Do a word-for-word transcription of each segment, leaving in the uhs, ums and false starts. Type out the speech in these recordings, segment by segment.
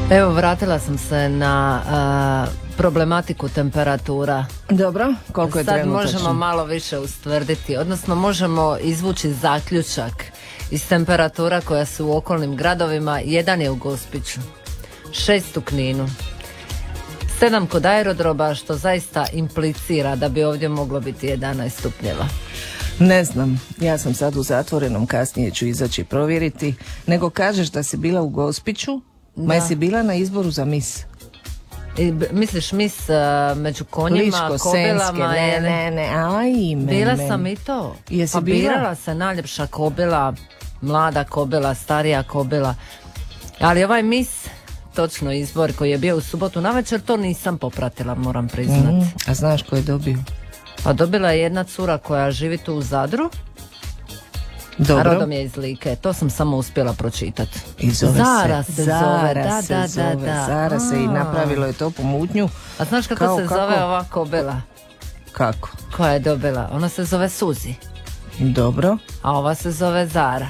Evo, vratila sam se na uh, problematiku temperatura. Dobro, koliko je Sad trenutačno? možemo malo više ustvrditi, odnosno možemo izvući zaključak iz temperatura koja su u okolnim gradovima. Jedan je u Gospiću, šest u Kninu, sedam kod aerodroba, što zaista implicira da bi ovdje moglo biti jedanaest stupnjeva. Ne znam, ja sam sad u zatvorenom, kasnije ću izaći provjeriti. Nego kažeš da si bila u Gospiću, ma jesi bila na izboru za mis? I, b- misliš mis uh, među konjima, Ličko-senjske, kobilama? ne, ili- ne, ne, ajme. Bila men. sam i to. Jesi pa bila? birala se najljepša kobila, mlada kobila, starija kobila. Ali ovaj mis, točno izbor koji je bio u subotu navečer, to nisam popratila, moram priznat. Mm, a znaš ko je dobio? Pa dobila je jedna cura koja živi tu u Zadru, a Dobro. rodom je iz Like. To sam samo uspjela pročitati. I zove Zara se, se Zara zove, da, se da, da, zove, da. Zara se i A. napravilo je to pomutnju. A znaš kako Kao, se kako? zove ova kobila Kako? koja je dobila? Ona se zove Suzi, Dobro. a ova se zove Zara.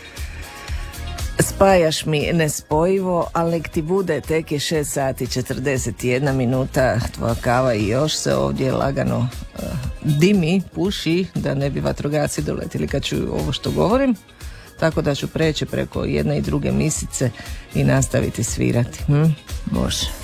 Spajaš mi nespojivo, ali nek ti bude, tek je šest sati četrdeset jedna minuta, tvoja kava i još se ovdje lagano uh, dimi, puši, da ne bi vatrogasci doletili kad ću ovo što govorim. Tako da ću preći preko jedne i druge misice i nastaviti svirati. Hm? Može.